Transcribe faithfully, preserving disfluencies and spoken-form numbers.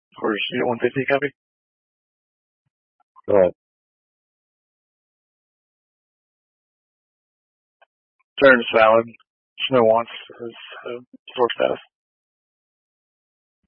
Or is it one fifty copy? Go ahead. Turns valid. There's no wants as uh, store status.